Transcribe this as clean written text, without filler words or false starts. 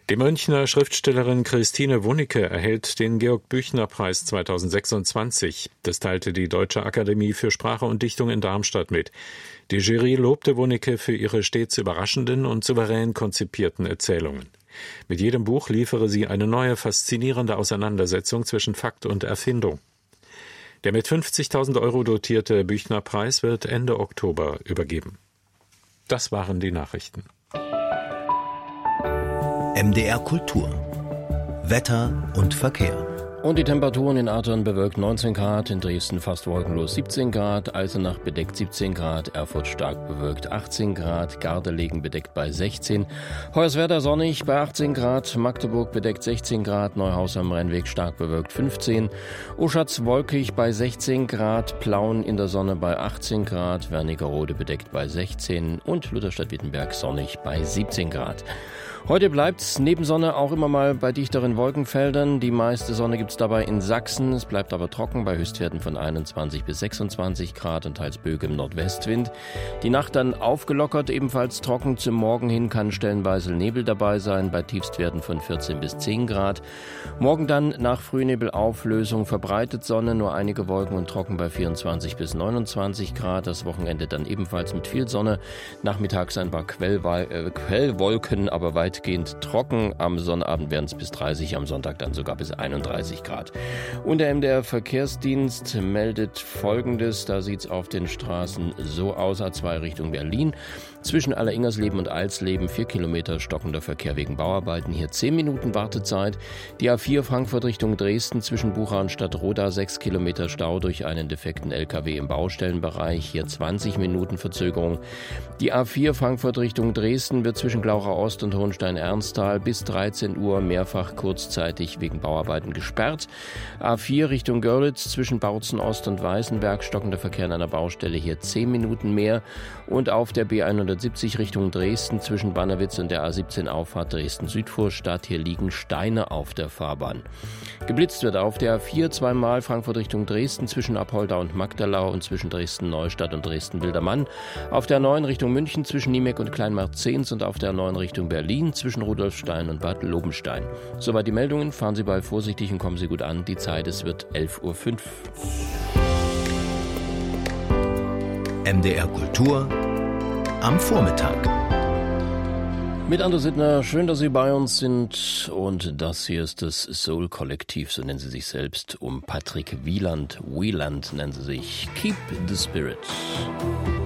Die Münchner Schriftstellerin Christine Wunicke erhält den Georg-Büchner-Preis 2026. Das teilte die Deutsche Akademie für Sprache und Dichtung in Darmstadt mit. Die Jury lobte Wunicke für ihre stets überraschenden und souverän konzipierten Erzählungen. Mit jedem Buch liefere sie eine neue, faszinierende Auseinandersetzung zwischen Fakt und Erfindung. Der mit 50.000 € dotierte Büchner-Preis wird Ende Oktober übergeben. Das waren die Nachrichten. MDR Kultur. Wetter und Verkehr. Und die Temperaturen in Athern bewölkt 19 Grad, in Dresden fast wolkenlos 17 Grad, Eisenach bedeckt 17 Grad, Erfurt stark bewölkt 18 Grad, Gardelegen bedeckt bei 16, Hoyerswerda sonnig bei 18 Grad, Magdeburg bedeckt 16 Grad, Neuhaus am Rennweg stark bewölkt 15, Oschatz wolkig bei 16 Grad, Plauen in der Sonne bei 18 Grad, Wernigerode bedeckt bei 16 und Lutherstadt-Wittenberg sonnig bei 17 Grad. Heute bleibt's neben Sonne auch immer mal bei dichteren Wolkenfeldern. Die meiste Sonne gibt's dabei in Sachsen. Es bleibt aber trocken bei Höchstwerten von 21 bis 26 Grad und teils böigem Nordwestwind. Die Nacht dann aufgelockert, ebenfalls trocken. Zum Morgen hin kann stellenweise Nebel dabei sein, bei Tiefstwerten von 14 bis 10 Grad. Morgen dann nach Frühnebelauflösung verbreitet Sonne, nur einige Wolken und trocken bei 24 bis 29 Grad. Das Wochenende dann ebenfalls mit viel Sonne. Nachmittags ein paar Quellwolken, aber weitgehend trocken. Am Sonnabend werden es bis 30, am Sonntag dann sogar bis 31 Grad. Und der MDR Verkehrsdienst meldet Folgendes. Da sieht es auf den Straßen so aus. A2 Richtung Berlin. Zwischen Alleringersleben und Alsleben 4 Kilometer stockender Verkehr wegen Bauarbeiten. Hier 10 Minuten Wartezeit. Die A4 Frankfurt Richtung Dresden zwischen Bucha und Stadtroda 6 Kilometer Stau durch einen defekten LKW im Baustellenbereich. Hier 20 Minuten Verzögerung. Die A4 Frankfurt Richtung Dresden wird zwischen Glaucher Ost und Hohenstein-Ernsthal bis 13 Uhr mehrfach kurzzeitig wegen Bauarbeiten gesperrt. A4 Richtung Görlitz zwischen Bautzen Ost und Weißenberg stockender Verkehr an einer Baustelle. Hier 10 Minuten mehr. Und auf der B170 Richtung Dresden zwischen Bannewitz und der A17 Auffahrt Dresden-Südvorstadt. Hier liegen Steine auf der Fahrbahn. Geblitzt wird auf der A4 zweimal Frankfurt Richtung Dresden zwischen Apolda und Magdalau und zwischen Dresden-Neustadt und Dresden-Wildermann. Auf der 9 Richtung München zwischen Niemeck und Kleinmarkt-Zehns und auf der 9 Richtung Berlin zwischen Rudolfstein und Bad Lobenstein. Soweit die Meldungen. Fahren Sie bald vorsichtig und kommen Sie gut an. Die Zeit, es wird 11.05 Uhr. MDR Kultur am Vormittag. Mit André Sittner, schön, dass Sie bei uns sind. Und das hier ist das Soul-Kollektiv, so nennen sie sich selbst, um Patrick Wieland. Wieland nennen sie sich. Keep the Spirit.